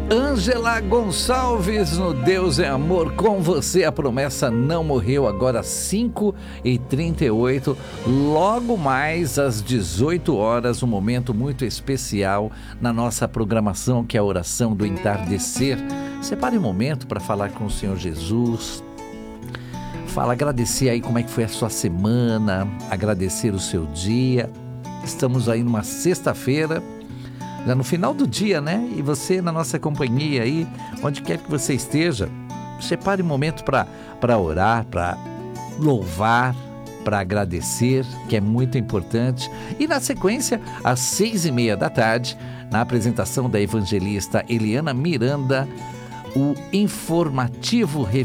Ângela Gonçalves no Deus é Amor, com você a promessa não morreu, agora 5h38, logo mais às 18 horas, um momento muito especial na nossa programação, que é a oração do entardecer. Separe um momento para falar com o Senhor Jesus, agradecer aí como é que foi a sua semana, agradecer o seu dia. Estamos aí numa sexta-feira, já no final do dia, né? E você na nossa companhia aí, onde quer que você esteja, separe um momento para orar, para louvar, para agradecer, que é muito importante. E na sequência, às 6h30 da tarde, na apresentação da evangelista Eliana Miranda, o informativo